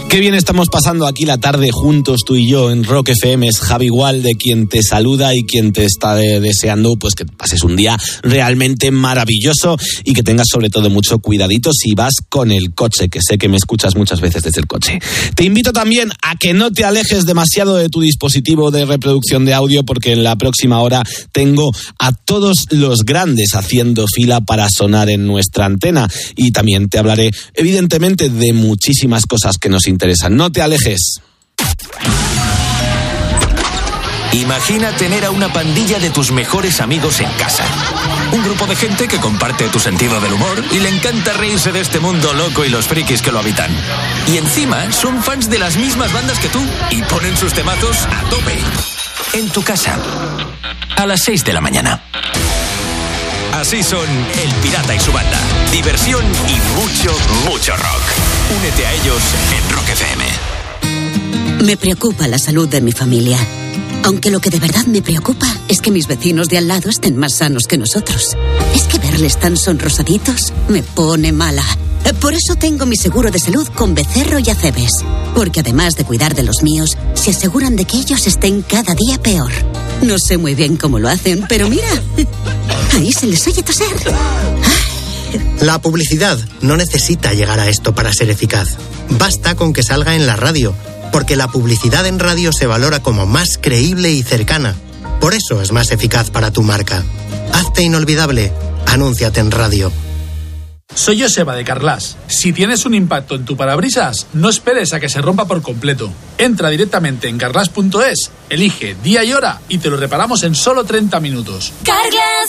Qué bien estamos pasando aquí la tarde juntos tú y yo en Rock FM. Es Javi Gualde quien te saluda y quien te está deseando pues que pases un día realmente maravilloso y que tengas sobre todo mucho cuidadito si vas con el coche, que sé que me escuchas muchas veces desde el coche. Te invito también a que no te alejes demasiado de tu dispositivo de reproducción de audio, porque en la próxima hora tengo a todos los grandes haciendo fila para sonar en nuestra antena, y también te hablaré evidentemente de muchísimas cosas que nos interesan. No te alejes. Imagina tener a una pandilla de tus mejores amigos en casa. Un grupo de gente que comparte tu sentido del humor y le encanta reírse de este mundo loco y los frikis que lo habitan. Y encima son fans de las mismas bandas que tú y ponen sus temazos a tope. En tu casa, a las 6 de la mañana. Así son El Pirata y su banda. Diversión y mucho rock. Únete a ellos en Rock FM. Me preocupa la salud de mi familia. Aunque lo que de verdad me preocupa es que mis vecinos de al lado estén más sanos que nosotros. Es que verles tan sonrosaditos me pone mala. Por eso tengo mi seguro de salud con Becerro y Acebes. Porque además de cuidar de los míos, se aseguran de que ellos estén cada día peor. No sé muy bien cómo lo hacen, pero mira, ahí se les oye toser. La publicidad no necesita llegar a esto para ser eficaz. Basta con que salga en la radio, porque la publicidad en radio se valora como más creíble y cercana. Por eso es más eficaz para tu marca. Hazte inolvidable. Anúnciate en radio. Soy Joseba de Carglass. Si tienes un impacto en tu parabrisas, no esperes a que se rompa por completo. Entra directamente en carglass.es, elige día y hora y te lo reparamos en solo 30 minutos. Carglass.